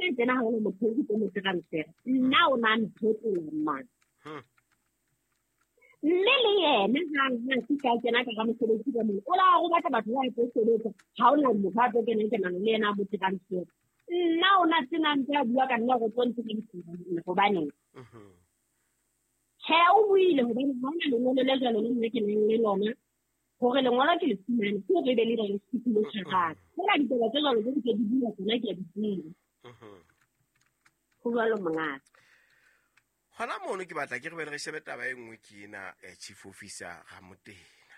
tsena ha o motho o mo transfer nna o na nthotola man le yena ha se ka tsena ka mosebetsi ka mo o la go batla batho ba ipotsolotsa ha o na motho a tsena ke nang le yena mo transfer nna o na tsena ntse a bua ka nna go tsontshe ke go bane o buile go bane ha ona lengolo le jalo le nne ke neng le lona gore lengolo ke le fumane ke re be le re sepile tshegana go la ditaba tse jalo tse di bua tsona ke a di tsile go jalo mongata gona mono ke batla ke re be re shebe taba e nngwe ke ena chief officer ga Motena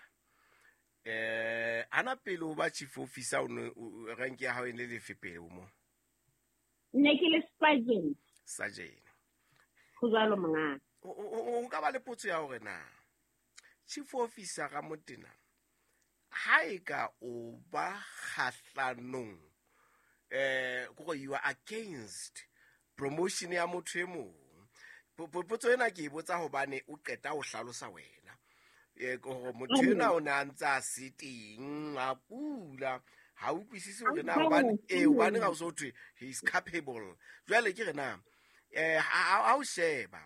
ana pele o ba chief officer o rank ya hao e le lefepele mo nne ke le sergeant go jalo mongata o ka ba le potso ya gore na chief officer ga Motena ha e ka o ba kgahlanong go you are against promotion ya motho e mong potso ena ke e botsa hobane o qeta o hlalosa wena go motho ena o na ntsa se teng a pula ha o kwisise hore na hobane ga o so thwe he is capable jwale ke re na ha o sheba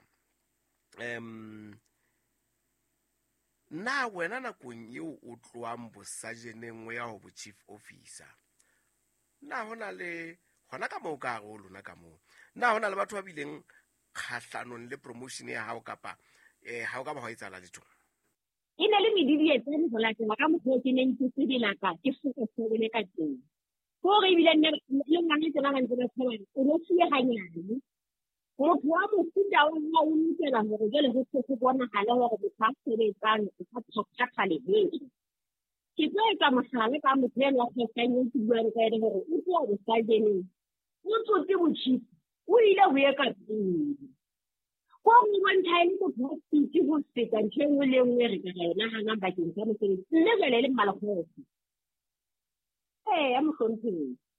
na wena nakong eo o tloang bosajeneng ya ho bo chief officer na hona le hona ka mo ka go lona ka mo na hona le batho ba bileng kgahlanong le promotion ya hao kapa ha o ka ba ho etsala letho ina le medidi e tsene go latela ka motho ke neng ke se dilaka ke foko le ka teng go re bile le ngane tsena ga ntse ba tshabana o no se hanyane motho wa mofuta o ha o ntela gore jele go se bona gale gore motho a sebetsang o ka thale he ke tlo etsa mohlala ka motho ya go tsenya ke bua ka ene gore o tlo go sa jeneng o tsotse botšhipi o ile go ye ka tsela go mo bontsha ene motho wa tsitse go feta ntho e nngwe le nngwe re ka yona hana bakeng sa mosebetsi mme jale le mmalakgosi ya mohlompheng